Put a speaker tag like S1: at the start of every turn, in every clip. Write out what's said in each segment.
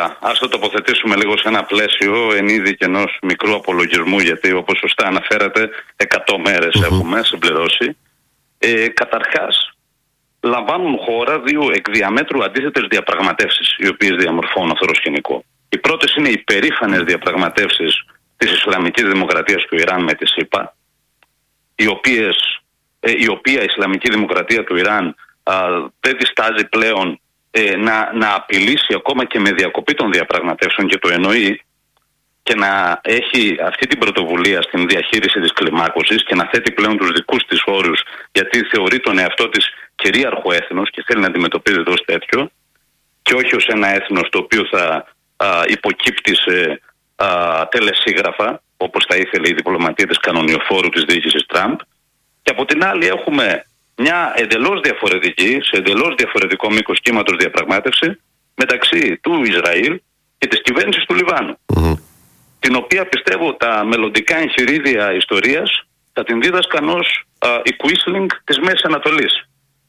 S1: ας το τοποθετήσουμε λίγο σε ένα πλαίσιο εν είδη και ενός μικρού απολογισμού, γιατί όπως σωστά αναφέρατε 100 μέρες έχουμε συμπληρώσει. Καταρχάς, λαμβάνουν χώρα δύο εκ διαμέτρου αντίθετες διαπραγματεύσεις, οι οποίες διαμορφώνουν αυτό το σκηνικό. Οι πρώτες είναι οι περήφανες διαπραγματεύσεις της Ισλαμικής Δημοκρατίας του Ιράν με τη ΣΥΠΑ, η οποία η Ισλαμική Δημοκρατία του Ιράν δεν διστάζει πλέον να απειλήσει ακόμα και με διακοπή των διαπραγματεύσεων, και το εννοεί, και να έχει αυτή την πρωτοβουλία στην διαχείριση της κλιμάκωσης και να θέτει πλέον τους δικούς της όρους, γιατί θεωρεί τον εαυτό της κυρίαρχο έθνος και θέλει να αντιμετωπίζεται ως τέτοιο και όχι ως ένα έθνος το οποίο θα υποκύπτει σε τελεσίγραφα, όπως θα ήθελε η διπλωματία της κανονιοφόρου της διοίκησης Τραμπ. Και από την άλλη έχουμε μια εντελώς διαφορετική, σε εντελώς διαφορετικό μήκος κύματος διαπραγμάτευση μεταξύ του Ισραήλ και της κυβέρνησης του Λιβάνου, την οποία πιστεύω τα μελλοντικά εγχειρίδια ιστορίας θα την δίδασκαν ως η Quisling της Μέσης Ανατολής.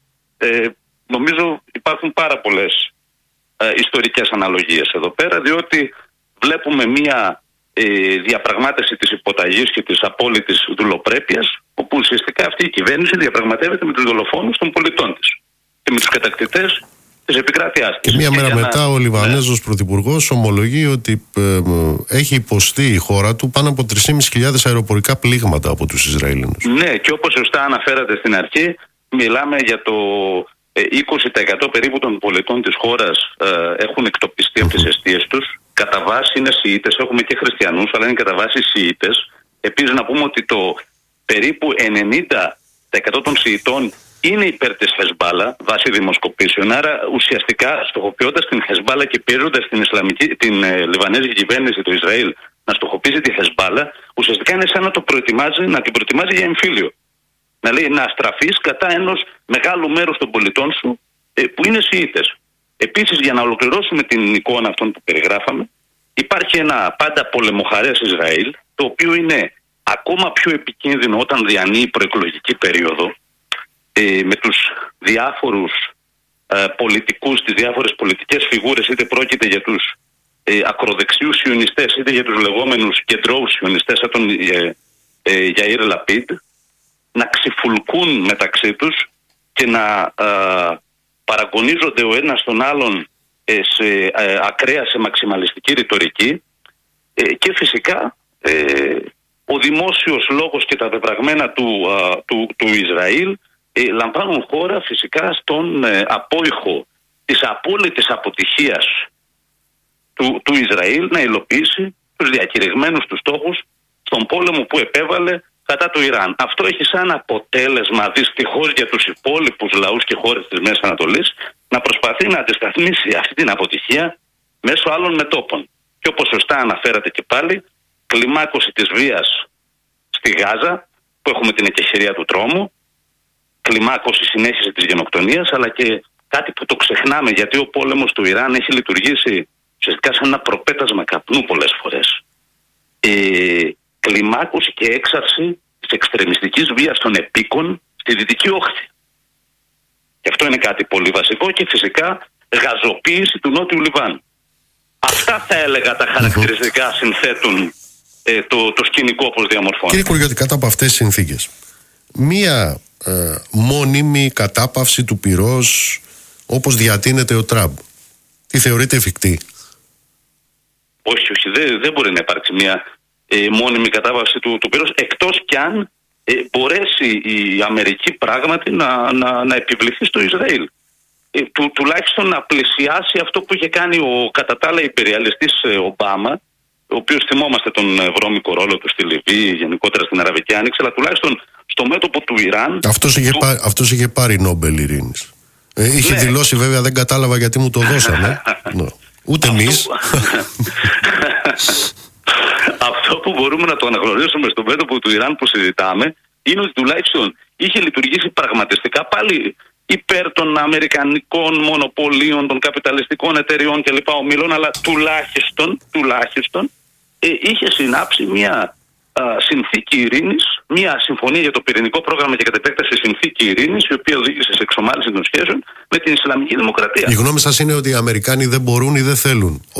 S1: Νομίζω υπάρχουν πάρα πολλές ιστορικές αναλογίες εδώ πέρα, διότι βλέπουμε μια διαπραγμάτευση της υποταγής και της απόλυτης δουλοπρέπειας, όπου ουσιαστικά αυτή η κυβέρνηση διαπραγματεύεται με τους δολοφόνους των πολιτών της και με τους κατακτητές της επικράτειάς της.
S2: Και μία μέρα μετά ο Λιβανέζος πρωθυπουργός ομολογεί ότι έχει υποστεί η χώρα του πάνω από 3.500 αεροπορικά πλήγματα από τους Ισραηλινούς.
S1: Ναι, και όπως σωστά αναφέρατε στην αρχή, μιλάμε για το 20% περίπου των πολιτών της χώρας έχουν εκτοπιστεί από τις εστίες τους. Κατά βάση είναι Σιήτες, έχουμε και χριστιανούς, αλλά είναι κατά βάση Σιήτες. Επίσης να πούμε ότι το περίπου 90% των Σιητών είναι υπέρ της Χεσμπάλα βάσει δημοσκοπήσεων. Άρα ουσιαστικά στοχοποιώντας την Χεσμπάλα και πιέζοντας την Λιβανέζικη κυβέρνηση του Ισραήλ να στοχοποιήσει τη Χεσμπάλα, ουσιαστικά είναι σαν να την προετοιμάζει για εμφύλιο. Να λέει να στραφείς κατά ενός μεγάλου μέρους των πολιτών σου που είναι Σιήτες. Επίσης, για να ολοκληρώσουμε την εικόνα αυτών που περιγράφαμε, υπάρχει ένα πάντα πολεμοχαρές Ισραήλ, το οποίο είναι ακόμα πιο επικίνδυνο όταν διανύει προεκλογική περίοδο, με τους διάφορους πολιτικούς, τις διάφορες πολιτικές φιγούρες, είτε πρόκειται για τους ακροδεξιούς σιωνιστές, είτε για τους λεγόμενους κεντρώους σιωνιστές, σαν τον Γιαΐρ Λαπίντ, να ξυφουλκούν μεταξύ τους και να παραγωνίζονται ο ένας τον άλλον ακραία σε μαξιμαλιστική ρητορική, και φυσικά ο δημόσιος λόγος και τα πεπραγμένα του Ισραήλ λαμβάνουν χώρα φυσικά στον απόϊχο της απόλυτης αποτυχίας του Ισραήλ να υλοποιήσει τους διακηρυγμένους του στόχους στον πόλεμο που επέβαλε κατά του Ιράν. Αυτό έχει σαν αποτέλεσμα, δυστυχώς για τους υπόλοιπους λαούς και χώρες της Μέσης Ανατολής, να προσπαθεί να αντισταθμίσει αυτή την αποτυχία μέσω άλλων μετώπων. Και όπως σωστά αναφέρατε και πάλι, κλιμάκωση της βίας στη Γάζα, που έχουμε την εκεχηρία του τρόμου, κλιμάκωση, συνέχιση της γενοκτονίας, αλλά και κάτι που το ξεχνάμε, γιατί ο πόλεμος του Ιράν έχει λειτουργήσει ουσιαστικά σαν ένα προπέτασμα καπνού πολλές φορές. Κλιμάκωση και έξαρση της εξτρεμιστικής βίας των επίκων στη Δυτική Όχθη. Και αυτό είναι κάτι πολύ βασικό, και φυσικά γαζοποίηση του Νότιου Λιβάνου. Αυτά θα έλεγα τα χαρακτηριστικά συνθέτουν το σκηνικό όπως διαμορφώνεται.
S2: Κύριε Κουριώτη, κάτω από αυτές τις συνθήκες, μία μόνιμη κατάπαυση του πυρός όπως διατείνεται ο Τραμπ, τι θεωρείτε εφικτή?
S1: Όχι, δεν μπορεί να υπάρξει μία μόνιμη κατάβαση του πυρός, εκτός κι αν μπορέσει η Αμερική πράγματι να επιβληθεί στο Ισραήλ. Τουλάχιστον να πλησιάσει αυτό που είχε κάνει ο κατά τα άλλα υπεριαλιστής Ομπάμα, ο οποίος θυμόμαστε τον βρώμικο ρόλο του στη Λιβύη, γενικότερα στην Αραβική Άνοιξη, αλλά τουλάχιστον στο μέτωπο του Ιράν.
S2: Αυτός είχε πάρει Νόμπελ Ειρήνης. Είχε δηλώσει, βέβαια, δεν κατάλαβα γιατί μου το δώσαμε. Ούτε εμείς.
S1: Αυτό που μπορούμε να το αναγνωρίσουμε στο μέτωπο του Ιράν που συζητάμε είναι ότι τουλάχιστον είχε λειτουργήσει πραγματιστικά πάλι υπέρ των αμερικανικών μονοπωλίων, των καπιταλιστικών εταιριών κλπ. Ομίλων, αλλά τουλάχιστον είχε συνάψει μια συνθήκη ειρήνης, μια συμφωνία για το πυρηνικό πρόγραμμα και κατ' επέκταση συνθήκη ειρήνης, η οποία οδήγησε σε εξομάλυνση των σχέσεων με την Ισλαμική Δημοκρατία.
S2: Η γνώμη σας είναι ότι οι Αμερικάνοι δεν μπορούν ή δεν θέλουν